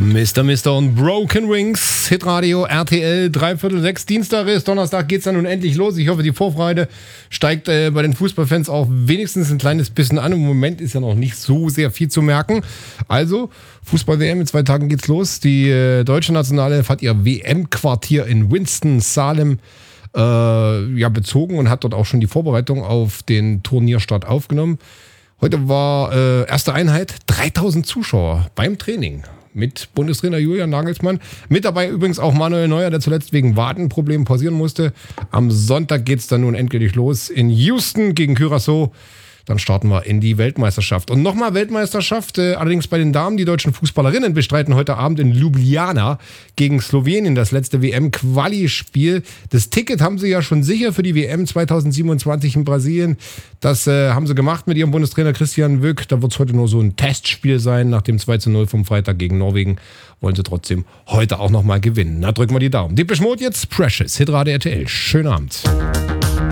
Mr. und Broken Wings, Hitradio RTL, 5:45, Dienstag ist, Donnerstag geht's dann nun endlich los. Ich hoffe, die Vorfreude steigt bei den Fußballfans auch wenigstens ein kleines bisschen an. Im Moment ist ja noch nicht so sehr viel zu merken. Also, Fußball-WM, in 2 Tagen geht's los. Die deutsche Nationalelf hat ihr WM-Quartier in Winston-Salem bezogen und hat dort auch schon die Vorbereitung auf den Turnierstart aufgenommen. Heute war erste Einheit, 3000 Zuschauer beim Training mit Bundestrainer Julian Nagelsmann. Mit dabei übrigens auch Manuel Neuer, der zuletzt wegen Wadenproblemen pausieren musste. Am Sonntag geht's dann nun endgültig los in Houston gegen Curaçao. Dann starten wir in die Weltmeisterschaft. Und nochmal Weltmeisterschaft, allerdings bei den Damen. Die deutschen Fußballerinnen bestreiten heute Abend in Ljubljana gegen Slowenien das letzte WM-Quali-Spiel. Das Ticket haben sie ja schon sicher für die WM 2027 in Brasilien. Das haben sie gemacht mit ihrem Bundestrainer Christian Wück. Da wird es heute nur so ein Testspiel sein. Nach dem 2:0 vom Freitag gegen Norwegen wollen sie trotzdem heute auch nochmal gewinnen. Na, drücken wir die Daumen. Depeche Mode jetzt, Precious, Hitradio RTL. Schönen Abend.